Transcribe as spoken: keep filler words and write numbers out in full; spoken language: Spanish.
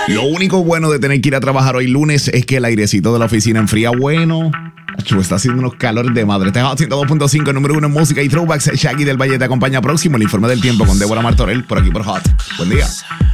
Lo único bueno de tener que ir a trabajar hoy lunes es que el airecito de la oficina enfría bueno. Acho, está haciendo unos calores de madre. Este es ciento dos punto cinco, número uno en música y throwbacks. Shaggy del Valle te acompaña próximo. El informe del tiempo con Débora Martorell por aquí por Hot. Buen día.